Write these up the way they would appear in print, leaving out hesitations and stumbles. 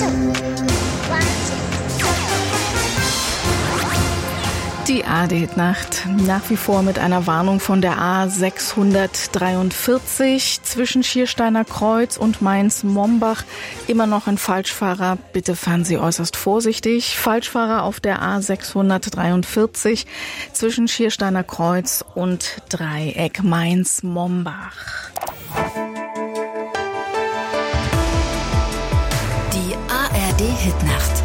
Die ARD-Nacht nach wie vor mit einer Warnung von der A643 zwischen Schiersteiner Kreuz und Mainz-Mombach. Immer noch ein Falschfahrer. Bitte fahren Sie äußerst vorsichtig. Falschfahrer auf der A643 zwischen Schiersteiner Kreuz und Dreieck Mainz-Mombach. Die ARD-Hitnacht.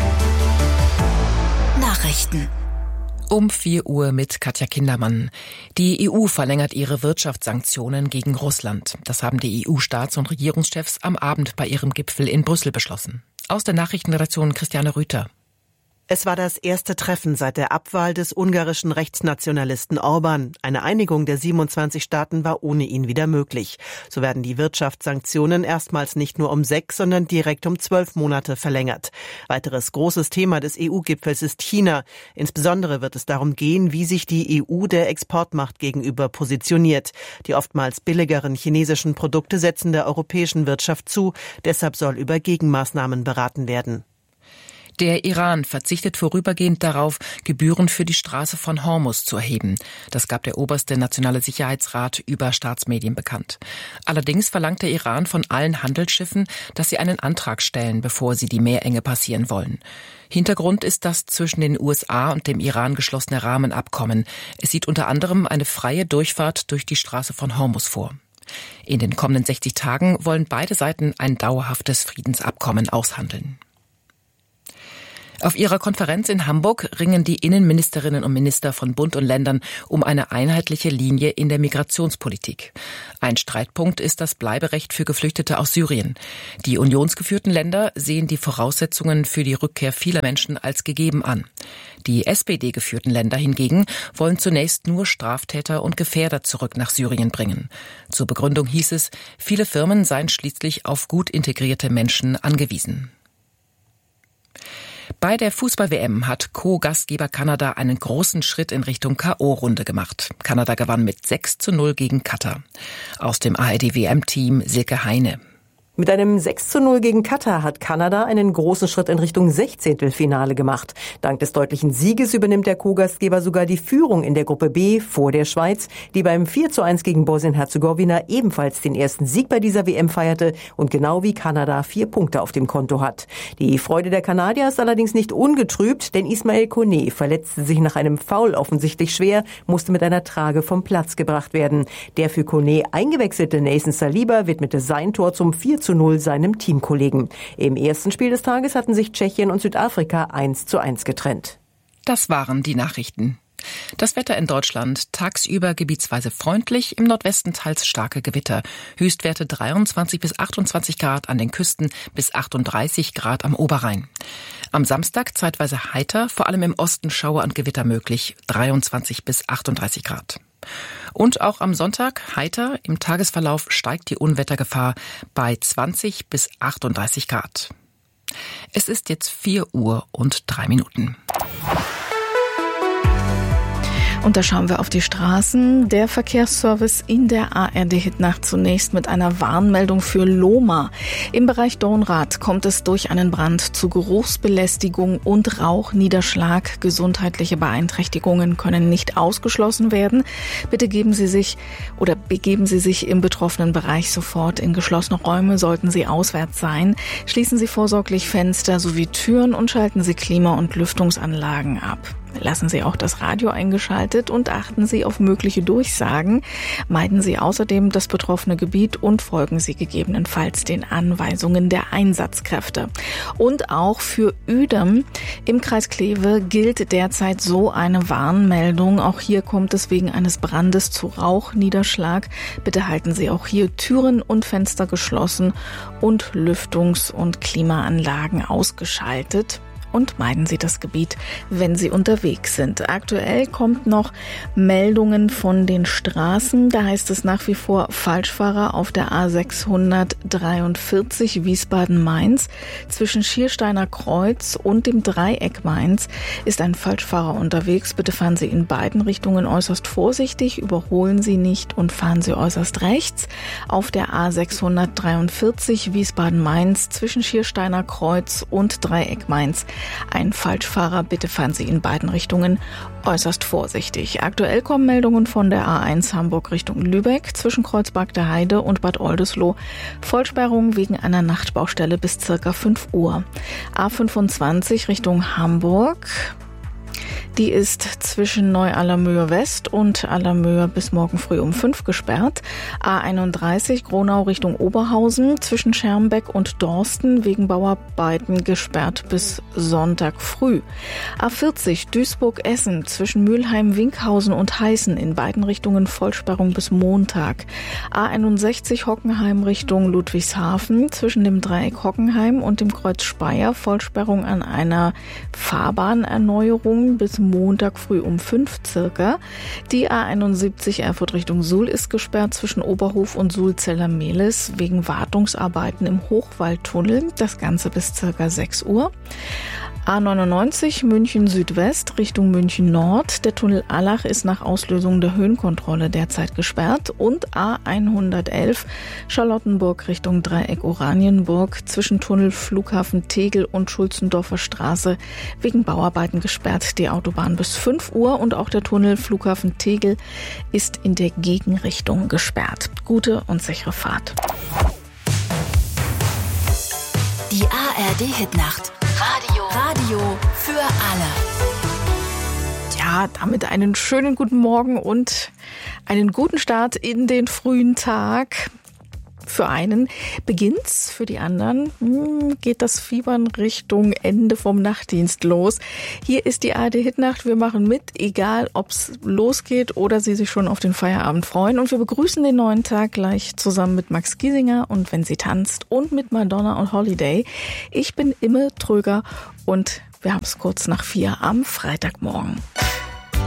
Nachrichten. Um 4 Uhr mit Katja Kindermann. Die EU verlängert ihre Wirtschaftssanktionen gegen Russland. Das haben die EU-Staats- und Regierungschefs am Abend bei ihrem Gipfel in Brüssel beschlossen. Aus der Nachrichtenredaktion Christiane Rüther. Es war das erste Treffen seit der Abwahl des ungarischen Rechtsnationalisten Orbán. Eine Einigung der 27 Staaten war ohne ihn wieder möglich. So werden die Wirtschaftssanktionen erstmals nicht nur um 6, sondern direkt um 12 Monate verlängert. Weiteres großes Thema des EU-Gipfels ist China. Insbesondere wird es darum gehen, wie sich die EU der Exportmacht gegenüber positioniert. Die oftmals billigeren chinesischen Produkte setzen der europäischen Wirtschaft zu. Deshalb soll über Gegenmaßnahmen beraten werden. Der Iran verzichtet vorübergehend darauf, Gebühren für die Straße von Hormuz zu erheben. Das gab der oberste Nationale Sicherheitsrat über Staatsmedien bekannt. Allerdings verlangt der Iran von allen Handelsschiffen, dass sie einen Antrag stellen, bevor sie die Meerenge passieren wollen. Hintergrund ist das zwischen den USA und dem Iran geschlossene Rahmenabkommen. Es sieht unter anderem eine freie Durchfahrt durch die Straße von Hormuz vor. In den kommenden 60 Tagen wollen beide Seiten ein dauerhaftes Friedensabkommen aushandeln. Auf ihrer Konferenz in Hamburg ringen die Innenministerinnen und Minister von Bund und Ländern um eine einheitliche Linie in der Migrationspolitik. Ein Streitpunkt ist das Bleiberecht für Geflüchtete aus Syrien. Die unionsgeführten Länder sehen die Voraussetzungen für die Rückkehr vieler Menschen als gegeben an. Die SPD-geführten Länder hingegen wollen zunächst nur Straftäter und Gefährder zurück nach Syrien bringen. Zur Begründung hieß es, viele Firmen seien schließlich auf gut integrierte Menschen angewiesen. Bei der Fußball-WM hat Co-Gastgeber Kanada einen großen Schritt in Richtung K.O.-Runde gemacht. Kanada gewann mit 6:0 gegen Katar. Aus dem ARD-WM-Team Silke Heine. Mit einem 6:0 gegen Katar hat Kanada einen großen Schritt in Richtung 16. Finale gemacht. Dank des deutlichen Sieges übernimmt der Co-Gastgeber sogar die Führung in der Gruppe B vor der Schweiz, die beim 4:1 gegen Bosnien-Herzegowina ebenfalls den ersten Sieg bei dieser WM feierte und genau wie Kanada 4 Punkte auf dem Konto hat. Die Freude der Kanadier ist allerdings nicht ungetrübt, denn Ismail Koné verletzte sich nach einem Foul offensichtlich schwer, musste mit einer Trage vom Platz gebracht werden. Der für Koné eingewechselte Nathan Saliba widmete sein Tor zum 4:0 seinem Teamkollegen. Im ersten Spiel des Tages hatten sich Tschechien und Südafrika 1:1 getrennt. Das waren die Nachrichten. Das Wetter in Deutschland tagsüber gebietsweise freundlich, im Nordwesten teils starke Gewitter. Höchstwerte 23 bis 28 Grad an den Küsten, bis 38 Grad am Oberrhein. Am Samstag zeitweise heiter, vor allem im Osten Schauer und Gewitter möglich, 23 bis 38 Grad. Und auch am Sonntag heiter, im Tagesverlauf steigt die Unwettergefahr bei 20 bis 38 Grad. Es ist jetzt 4:03 Und da schauen wir auf die Straßen. Der Verkehrsservice in der ARD-Hitnacht zunächst mit einer Warnmeldung für Lohmar. Im Bereich Dornrad kommt es durch einen Brand zu Geruchsbelästigung und Rauchniederschlag. Gesundheitliche Beeinträchtigungen können nicht ausgeschlossen werden. Bitte begeben Sie sich im betroffenen Bereich sofort in geschlossene Räume, sollten Sie auswärts sein. Schließen Sie vorsorglich Fenster sowie Türen und schalten Sie Klima- und Lüftungsanlagen ab. Lassen Sie auch das Radio eingeschaltet und achten Sie auf mögliche Durchsagen. Meiden Sie außerdem das betroffene Gebiet und folgen Sie gegebenenfalls den Anweisungen der Einsatzkräfte. Und auch für Uedem im Kreis Kleve gilt derzeit so eine Warnmeldung. Auch hier kommt es wegen eines Brandes zu Rauchniederschlag. Bitte halten Sie auch hier Türen und Fenster geschlossen und Lüftungs- und Klimaanlagen ausgeschaltet. und meiden Sie das Gebiet, wenn Sie unterwegs sind. Aktuell kommt noch Meldungen von den Straßen. Da heißt es nach wie vor Falschfahrer auf der A643 Wiesbaden-Mainz. Zwischen Schiersteiner Kreuz und dem Dreieck Mainz ist ein Falschfahrer unterwegs. Bitte fahren Sie in beiden Richtungen äußerst vorsichtig, überholen Sie nicht und fahren Sie äußerst rechts. Auf der A643 Wiesbaden-Mainz zwischen Schiersteiner Kreuz und Dreieck Mainz ein Falschfahrer. Bitte fahren Sie in beiden Richtungen äußerst vorsichtig. Aktuell kommen Meldungen von der A1 Hamburg Richtung Lübeck zwischen Kreuzberg der Heide und Bad Oldesloe. Vollsperrung wegen einer Nachtbaustelle bis ca. 5 Uhr. A25 Richtung Hamburg. Die ist zwischen Neu-Allermöhe West und Allermöhe bis morgen früh um 5 gesperrt. A31 Gronau Richtung Oberhausen zwischen Schermbeck und Dorsten wegen Bauarbeiten gesperrt bis Sonntag früh. A40 Duisburg-Essen zwischen Mülheim-Winkhausen und Heißen in beiden Richtungen Vollsperrung bis Montag. A61 Hockenheim Richtung Ludwigshafen zwischen dem Dreieck Hockenheim und dem Kreuz Speyer Vollsperrung an einer Fahrbahnerneuerung bis Montag früh um 5 circa. Die A71 Erfurt Richtung Suhl ist gesperrt zwischen Oberhof und Suhl-Zeller-Mehlis wegen Wartungsarbeiten im Hochwaldtunnel. Das Ganze bis circa 6 Uhr. A99 München Südwest Richtung München Nord. Der Tunnel Allach ist nach Auslösung der Höhenkontrolle derzeit gesperrt. Und A111 Charlottenburg Richtung Dreieck Oranienburg zwischen Tunnel Flughafen Tegel und Schulzendorfer Straße wegen Bauarbeiten gesperrt. Die Autobahn bis 5 Uhr und auch der Tunnel Flughafen Tegel ist in der Gegenrichtung gesperrt. Gute und sichere Fahrt. Die ARD-Hitnacht. Radio für alle. Ja, damit einen schönen guten Morgen und einen guten Start in den frühen Tag. Für einen beginnt's, für die anderen geht das Fiebern Richtung Ende vom Nachtdienst los. Hier ist die ARD-Hitnacht. Wir machen mit, egal ob's losgeht oder Sie sich schon auf den Feierabend freuen. Und wir begrüßen den neuen Tag gleich zusammen mit Max Giesinger und Wenn sie tanzt und mit Madonna und Holiday. Ich bin Imme Tröger und wir haben es kurz nach 4 am Freitagmorgen.